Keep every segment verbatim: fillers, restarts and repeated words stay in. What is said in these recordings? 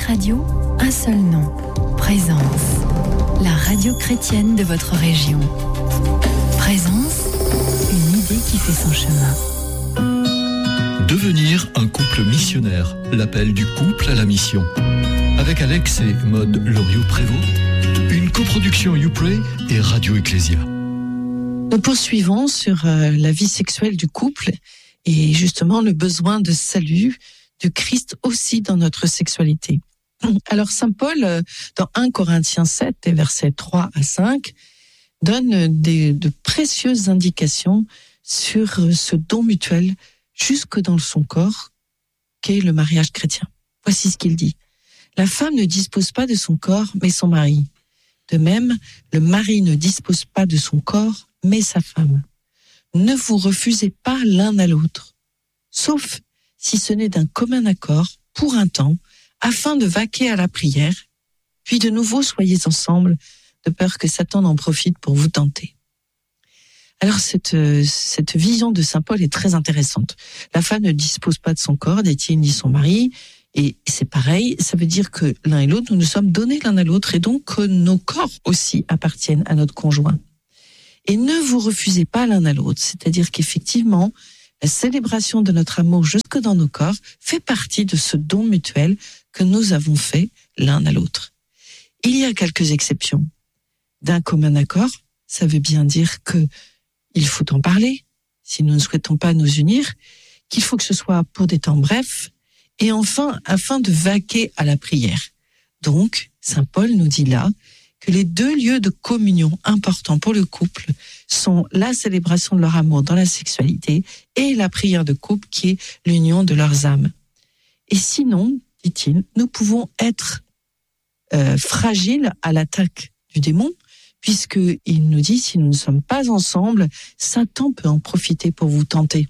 Radio, un seul nom, Présence, la radio chrétienne de votre région. Présence, une idée qui fait son chemin. Devenir un couple missionnaire, l'appel du couple à la mission. Avec Alex et Maude Loriot-Prévost, une coproduction YouPray et Radio Ecclésia. Nous poursuivons sur euh, la vie sexuelle du couple et justement le besoin de salut de Christ aussi dans notre sexualité. Alors saint Paul, euh, dans premier Corinthiens sept, et versets trois à cinq, donne des, de précieuses indications sur euh, ce don mutuel jusque dans son corps qu'est le mariage chrétien. Voici ce qu'il dit. La femme ne dispose pas de son corps, mais son mari. De même, le mari ne dispose pas de son corps, mais sa femme. Ne vous refusez pas l'un à l'autre, sauf si ce n'est d'un commun accord, pour un temps, afin de vaquer à la prière, puis de nouveau soyez ensemble, de peur que Satan en profite pour vous tenter. Alors cette, cette vision de saint Paul est très intéressante. La femme ne dispose pas de son corps, dit-il, ni son mari, et c'est pareil, ça veut dire que l'un et l'autre, nous nous sommes donnés l'un à l'autre, et donc que nos corps aussi appartiennent à notre conjoint. Et ne vous refusez pas l'un à l'autre, c'est-à-dire qu'effectivement, la célébration de notre amour jusque dans nos corps fait partie de ce don mutuel que nous avons fait l'un à l'autre. Il y a quelques exceptions. D'un commun accord, ça veut bien dire que il faut en parler, si nous ne souhaitons pas nous unir, qu'il faut que ce soit pour des temps brefs, et enfin, afin de vaquer à la prière. Donc, saint Paul nous dit là que les deux lieux de communion importants pour le couple sont la célébration de leur amour dans la sexualité et la prière de couple qui est l'union de leurs âmes. Et sinon, dit-il, nous pouvons être euh, fragiles à l'attaque du démon, puisqu'il nous dit, si nous ne sommes pas ensemble, Satan peut en profiter pour vous tenter.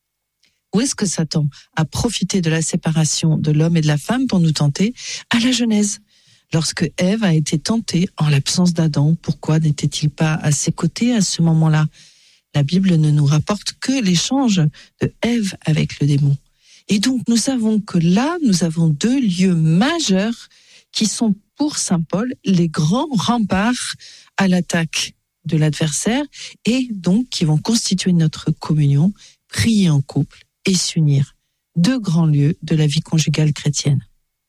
Où est-ce que Satan a profité de la séparation de l'homme et de la femme pour nous tenter? À la Genèse. Lorsque Ève a été tentée en l'absence d'Adam, pourquoi n'était-il pas à ses côtés à ce moment-là? La Bible ne nous rapporte que l'échange de Ève avec le démon. Et donc nous savons que là, nous avons deux lieux majeurs qui sont pour saint Paul les grands remparts à l'attaque de l'adversaire et donc qui vont constituer notre communion, prier en couple et s'unir. Deux grands lieux de la vie conjugale chrétienne.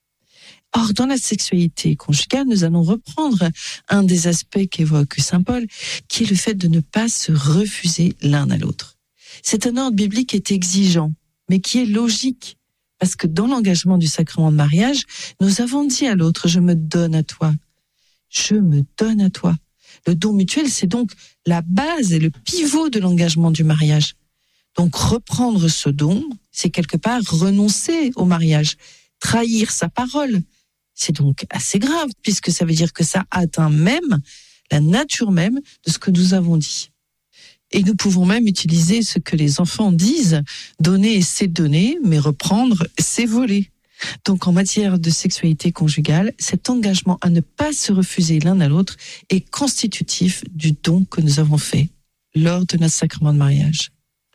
Or, dans la sexualité conjugale, nous allons reprendre un des aspects qu'évoque saint Paul, qui est le fait de ne pas se refuser l'un à l'autre. C'est un ordre biblique qui est exigeant, mais qui est logique, parce que dans l'engagement du sacrement de mariage, nous avons dit à l'autre, je me donne à toi, je me donne à toi. Le don mutuel, c'est donc la base et le pivot de l'engagement du mariage. Donc, reprendre ce don, c'est quelque part renoncer au mariage, trahir sa parole. C'est donc assez grave, puisque ça veut dire que ça atteint même la nature même de ce que nous avons dit. Et nous pouvons même utiliser ce que les enfants disent, donner c'est donner, mais reprendre c'est voler. Donc en matière de sexualité conjugale, cet engagement à ne pas se refuser l'un à l'autre est constitutif du don que nous avons fait lors de notre sacrement de mariage.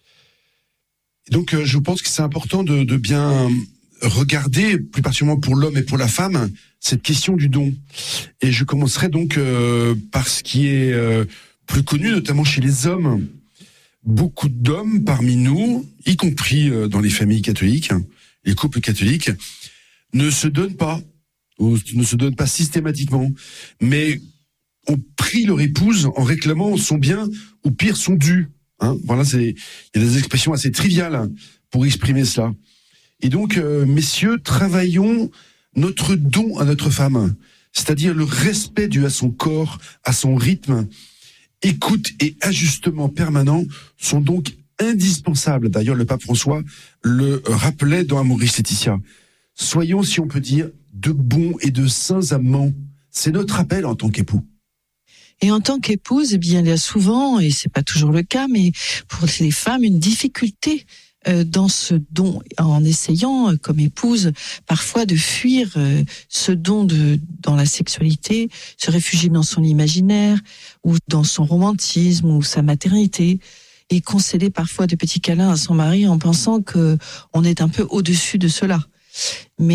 Donc euh, je pense que c'est important de, de bien regarder, plus particulièrement pour l'homme et pour la femme, cette question du don. Et je commencerai donc euh, par ce qui est euh, plus connu, notamment chez les hommes. Beaucoup d'hommes parmi nous, y compris euh, dans les familles catholiques, les couples catholiques, ne se donnent pas, ou ne se donnent pas systématiquement, mais on prie leur épouse en réclamant son bien, ou pire, son dû. Hein, voilà, c'est, il y a des expressions assez triviales pour exprimer cela. Et donc, euh, messieurs, travaillons notre don à notre femme, c'est-à-dire le respect dû à son corps, à son rythme. Écoute et ajustement permanent sont donc indispensables. D'ailleurs, le pape François le rappelait dans Amoris Laetitia. Soyons, si on peut dire, de bons et de saints amants. C'est notre appel en tant qu'époux. Et en tant qu'épouse, eh bien, il y a souvent, et c'est pas toujours le cas, mais pour les femmes, une difficulté dans ce don, en essayant, comme épouse, parfois de fuir ce don de, dans la sexualité, se réfugier dans son imaginaire, ou dans son romantisme, ou sa maternité, et concéder parfois de petits câlins à son mari en pensant que on est un peu au-dessus de cela. Mais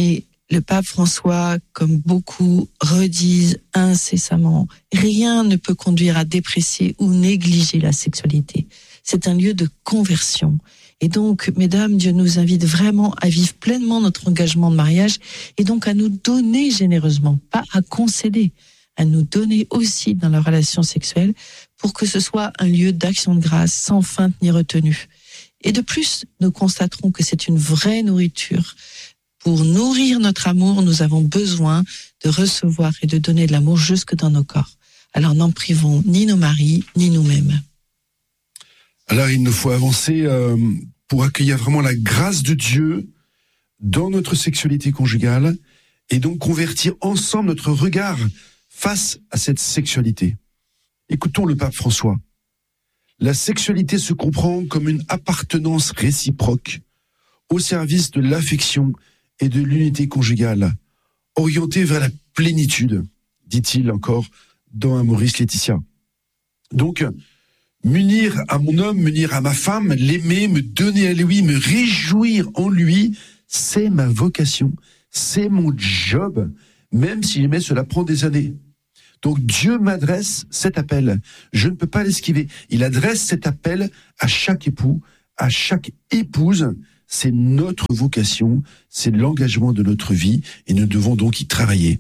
Le pape François, comme beaucoup, redisent incessamment, rien ne peut conduire à déprécier ou négliger la sexualité. C'est un lieu de conversion. Et donc, mesdames, Dieu nous invite vraiment à vivre pleinement notre engagement de mariage et donc à nous donner généreusement, pas à concéder, à nous donner aussi dans la relation sexuelle pour que ce soit un lieu d'action de grâce sans feinte ni retenue. Et de plus, nous constaterons que c'est une vraie nourriture. Pour nourrir notre amour, nous avons besoin de recevoir et de donner de l'amour jusque dans nos corps. Alors n'en privons ni nos maris, ni nous-mêmes. Alors il nous faut avancer euh, pour accueillir vraiment la grâce de Dieu dans notre sexualité conjugale et donc convertir ensemble notre regard face à cette sexualité. Écoutons le pape François. La sexualité se comprend comme une appartenance réciproque au service de l'affection et de l'unité conjugale, orientée vers la plénitude, dit-il encore dans Amoris Laetitia. Donc, m'unir à mon homme, m'unir à ma femme, l'aimer, me donner à lui, me réjouir en lui, c'est ma vocation, c'est mon job, même si jamais cela prend des années. Donc Dieu m'adresse cet appel, je ne peux pas l'esquiver. Il adresse cet appel à chaque époux, à chaque épouse. C'est notre vocation, c'est l'engagement de notre vie et nous devons donc y travailler.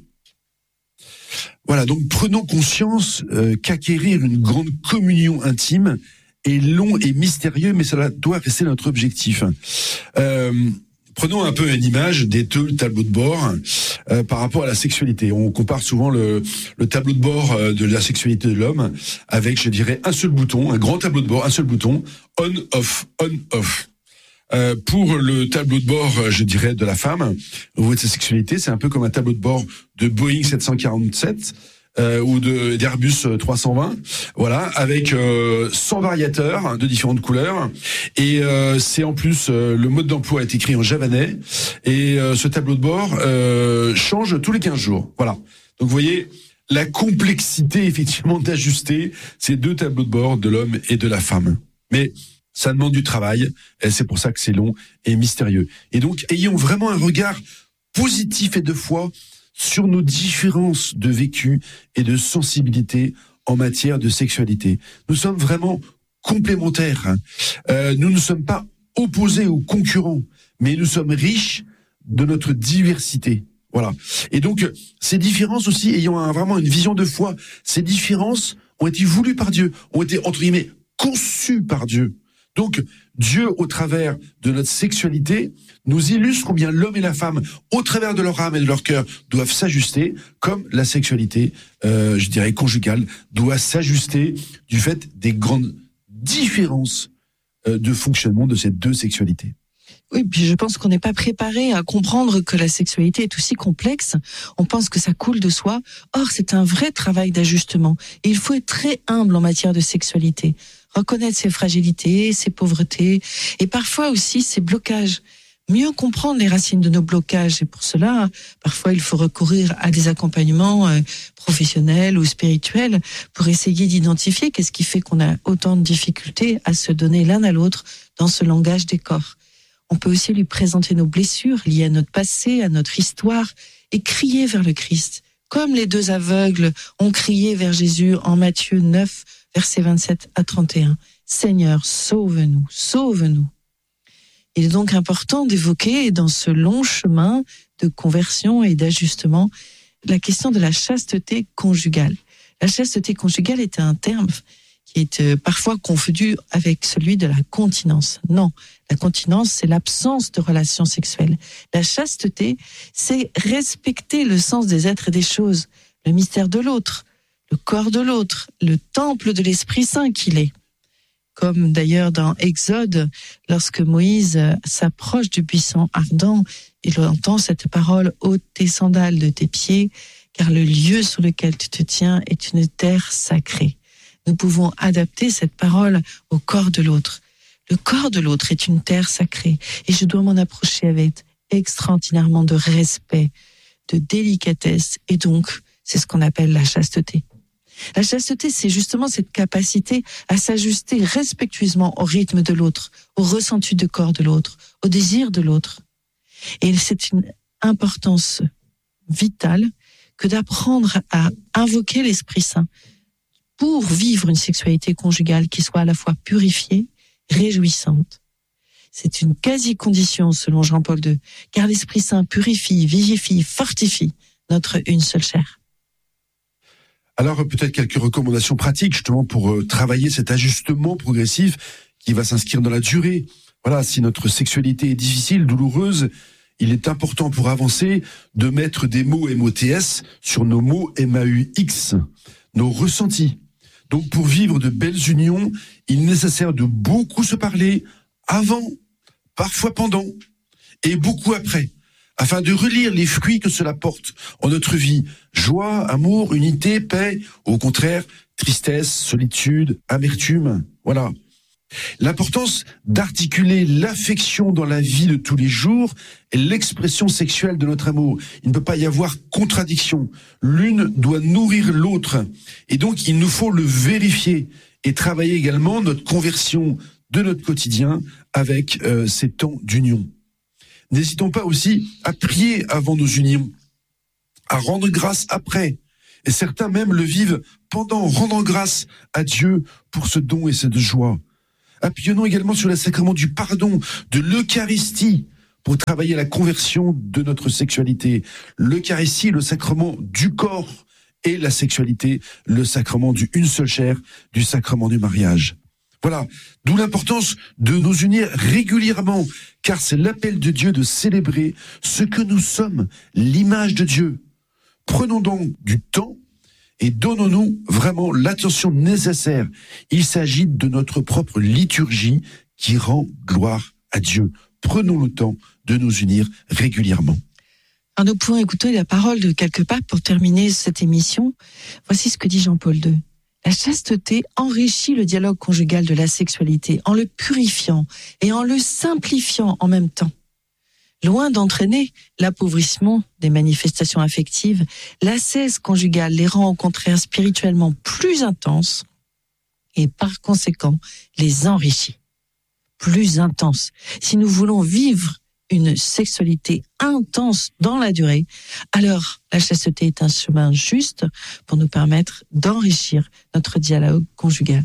Voilà, donc prenons conscience euh, qu'acquérir une grande communion intime est long et mystérieux, mais cela doit rester notre objectif. Euh, prenons un peu une image des deux tableaux de bord euh, par rapport à la sexualité. On compare souvent le, le tableau de bord euh, de la sexualité de l'homme avec, je dirais, un seul bouton, un grand tableau de bord, un seul bouton, on-off, on-off. Euh, pour le tableau de bord, je dirais, de la femme, au niveau de sa sexualité, c'est un peu comme un tableau de bord de Boeing sept cent quarante-sept euh, ou de d'Airbus trois cent vingt, voilà, avec euh, cent variateurs de différentes couleurs. Et euh, c'est en plus, euh, le mode d'emploi est écrit en javanais. Et euh, ce tableau de bord euh, change tous les quinze jours. Voilà. Donc vous voyez la complexité, effectivement, d'ajuster ces deux tableaux de bord de l'homme et de la femme. Mais ça demande du travail, et c'est pour ça que c'est long et mystérieux. Et donc, ayons vraiment un regard positif et de foi sur nos différences de vécu et de sensibilité en matière de sexualité. Nous sommes vraiment complémentaires. Euh, nous ne sommes pas opposés ou concurrents, mais nous sommes riches de notre diversité. Voilà. Et donc, ces différences aussi, ayant un, vraiment une vision de foi, ces différences ont été voulues par Dieu, ont été, entre guillemets, conçues par Dieu. Donc, Dieu, au travers de notre sexualité, nous illustre combien l'homme et la femme, au travers de leur âme et de leur cœur, doivent s'ajuster, comme la sexualité, euh, je dirais, conjugale, doit s'ajuster du fait des grandes différences euh, de fonctionnement de ces deux sexualités. Oui, puis je pense qu'on n'est pas préparé à comprendre que la sexualité est aussi complexe. On pense que ça coule de soi. Or, c'est un vrai travail d'ajustement. Et il faut être très humble en matière de sexualité. Reconnaître ses fragilités, ses pauvretés, et parfois aussi ses blocages. Mieux comprendre les racines de nos blocages. Et pour cela, parfois, il faut recourir à des accompagnements euh, professionnels ou spirituels pour essayer d'identifier qu'est-ce qui fait qu'on a autant de difficultés à se donner l'un à l'autre dans ce langage des corps. On peut aussi lui présenter nos blessures liées à notre passé, à notre histoire, et crier vers le Christ. Comme les deux aveugles ont crié vers Jésus en Matthieu neuf, versets vingt-sept à trente et un. Seigneur, sauve-nous, sauve-nous. Il est donc important d'évoquer dans ce long chemin de conversion et d'ajustement la question de la chasteté conjugale. La chasteté conjugale est un terme qui est parfois confondu avec celui de la continence. Non, la continence, c'est l'absence de relations sexuelles. La chasteté, c'est respecter le sens des êtres et des choses, le mystère de l'autre, le corps de l'autre, le temple de l'Esprit Saint qu'il est. Comme d'ailleurs dans Exode, lorsque Moïse s'approche du buisson ardent, il entend cette parole « ôte tes sandales de tes pieds, car le lieu sur lequel tu te tiens est une terre sacrée ». Nous pouvons adapter cette parole au corps de l'autre. Le corps de l'autre est une terre sacrée et je dois m'en approcher avec extraordinairement de respect, de délicatesse, et donc c'est ce qu'on appelle la chasteté. La chasteté, c'est justement cette capacité à s'ajuster respectueusement au rythme de l'autre, au ressenti du corps de l'autre, au désir de l'autre. Et c'est une, importance vitale que d'apprendre à invoquer l'Esprit Saint pour vivre une sexualité conjugale qui soit à la fois purifiée, réjouissante. C'est une quasi-condition selon Jean-Paul deux, car l'Esprit Saint purifie, vivifie, fortifie notre une seule chair. Alors peut-être quelques recommandations pratiques justement pour euh, travailler cet ajustement progressif qui va s'inscrire dans la durée. Voilà, si notre sexualité est difficile, douloureuse, il est important pour avancer de mettre des mots M O T S sur nos mots M A U X, nos ressentis. Donc pour vivre de belles unions, il est nécessaire de beaucoup se parler avant, parfois pendant, et beaucoup après, afin de relire les fruits que cela porte en notre vie. Joie, amour, unité, paix, au contraire, tristesse, solitude, amertume, voilà. L'importance d'articuler l'affection dans la vie de tous les jours et l'expression sexuelle de notre amour. Il ne peut pas y avoir contradiction. L'une doit nourrir l'autre. Et donc, il nous faut le vérifier et travailler également notre conversion de notre quotidien avec euh, ces temps d'union. N'hésitons pas aussi à prier avant nos unions, à rendre grâce après. Et certains même le vivent pendant, rendant grâce à Dieu pour ce don et cette joie. Appuyons-nous également sur le sacrement du pardon, de l'Eucharistie, pour travailler la conversion de notre sexualité. L'Eucharistie, le sacrement du corps, et la sexualité, le sacrement du une seule chair, du sacrement du mariage. Voilà, d'où l'importance de nous unir régulièrement, car c'est l'appel de Dieu de célébrer ce que nous sommes, l'image de Dieu. Prenons donc du temps et donnons-nous vraiment l'attention nécessaire. Il s'agit de notre propre liturgie qui rend gloire à Dieu. Prenons le temps de nous unir régulièrement. Alors nous pouvons écouter la parole de quelques papes pour terminer cette émission. Voici ce que dit Jean-Paul deux. La chasteté enrichit le dialogue conjugal de la sexualité en le purifiant et en le simplifiant en même temps. Loin d'entraîner l'appauvrissement des manifestations affectives, l'ascèse conjugale les rend au contraire spirituellement plus intenses et par conséquent les enrichit. Plus intenses. Si nous voulons vivre une sexualité intense dans la durée, alors la chasteté est un chemin juste pour nous permettre d'enrichir notre dialogue conjugal.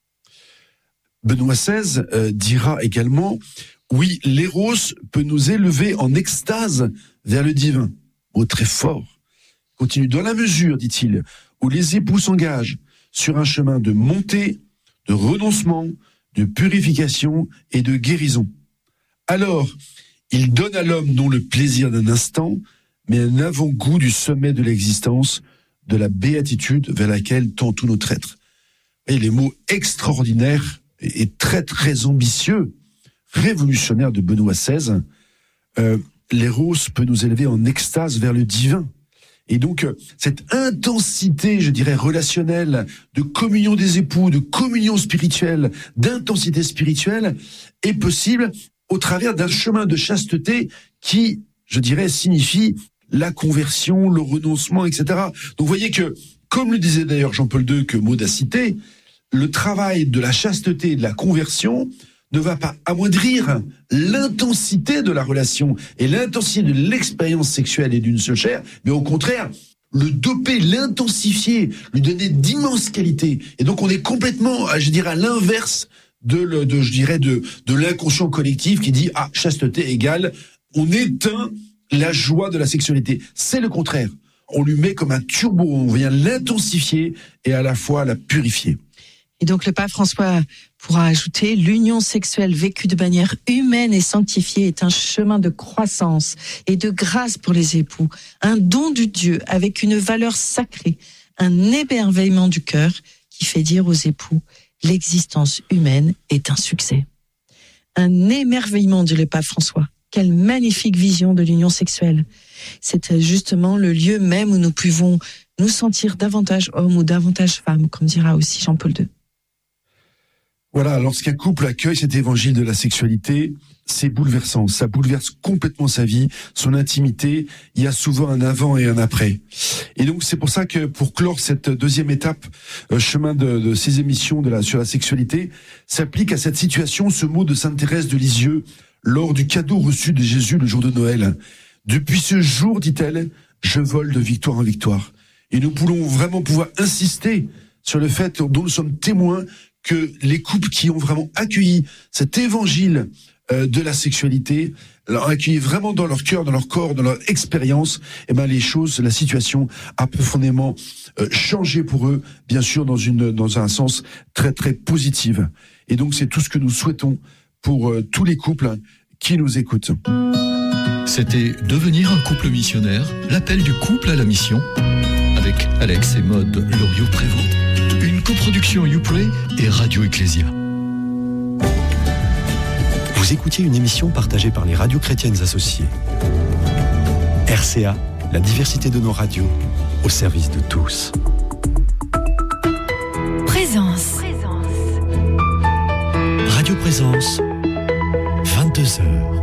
Benoît seize euh, dira également: oui, l'éros peut nous élever en extase vers le divin. Mot très fort. Continue. Dans la mesure, dit-il, où les époux s'engagent sur un chemin de montée, de renoncement, de purification et de guérison. Alors, il donne à l'homme non le plaisir d'un instant, mais un avant-goût du sommet de l'existence, de la béatitude vers laquelle tend tout notre être. Et les mots extraordinaires et très très ambitieux, révolutionnaire de Benoît seize, euh, l'éros peut nous élever en extase vers le divin. Et donc, euh, cette intensité, je dirais, relationnelle, de communion des époux, de communion spirituelle, d'intensité spirituelle, est possible au travers d'un chemin de chasteté qui, je dirais, signifie la conversion, le renoncement, et cetera. Donc, vous voyez que, comme le disait d'ailleurs Jean-Paul deux, que Maud a cité, le travail de la chasteté et de la conversion ne va pas amoindrir l'intensité de la relation et l'intensité de l'expérience sexuelle et d'une seule chair, mais au contraire, le doper, l'intensifier, lui donner d'immenses qualités. Et donc on est complètement, je dirais, à l'inverse de, le, de je dirais, de, de l'inconscient collectif qui dit « Ah, chasteté égale, on éteint la joie de la sexualité ». C'est le contraire. On lui met comme un turbo, on vient l'intensifier et à la fois la purifier. Et donc le pape François pourra ajouter: l'union sexuelle vécue de manière humaine et sanctifiée est un chemin de croissance et de grâce pour les époux, un don du Dieu avec une valeur sacrée, un émerveillement du cœur qui fait dire aux époux: l'existence humaine est un succès. Un émerveillement, dit le pape François. Quelle magnifique vision de l'union sexuelle. C'est justement le lieu même où nous pouvons nous sentir davantage hommes ou davantage femmes, comme dira aussi Jean-Paul deux. Voilà, lorsqu'un couple accueille cet évangile de la sexualité, c'est bouleversant. Ça bouleverse complètement sa vie, son intimité. Il y a souvent un avant et un après. Et donc, c'est pour ça que pour clore cette deuxième étape, euh, chemin de, de ces émissions de la, sur la sexualité, s'applique à cette situation ce mot de sainte Thérèse de Lisieux lors du cadeau reçu de Jésus le jour de Noël. Depuis ce jour, dit-elle, je vole de victoire en victoire. Et nous pouvons vraiment pouvoir insister sur le fait dont nous sommes témoins que les couples qui ont vraiment accueilli cet évangile euh, de la sexualité, l'ont accueilli vraiment dans leur cœur, dans leur corps, dans leur expérience, eh ben les choses, la situation a profondément euh, changé pour eux, bien sûr dans une dans un sens très très positif. Et donc c'est tout ce que nous souhaitons pour euh, tous les couples qui nous écoutent. C'était Devenir un couple missionnaire, l'appel du couple à la mission, avec Alex et Maud Loriot-Prévost. Une coproduction YouPray et Radio Ecclésia. Vous écoutiez une émission partagée par les radios chrétiennes associées. R C A, la diversité de nos radios, au service de tous. Présence. Radio Présence, vingt-deux heures.